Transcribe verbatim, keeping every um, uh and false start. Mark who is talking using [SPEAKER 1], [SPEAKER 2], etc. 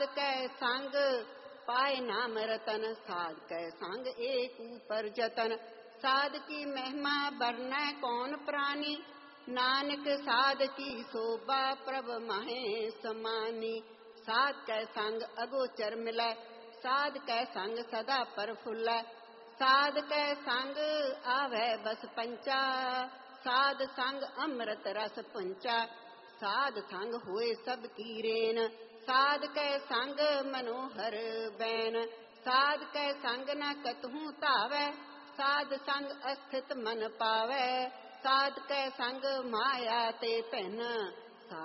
[SPEAKER 1] कै संग पाए नाम रतन, साध कै संग एक ऊपर जतन। साध की महिमा बरनै कौन प्राणी, नानक साध की शोभा प्रभ माहे समानी। साध कै संग अगोचर मिलै, साध कै संग सदा प्रफुल्लै। साध कै संग आवे बस पंचा, साध संग अमृत रस पुंचा। साध संग होए सब की रेन, साध कै संग मनोहर बैन। साध कै संग न कतहु धावै, साध संग अस्थित मन पावै। साध कै संग माया ते भिन्न,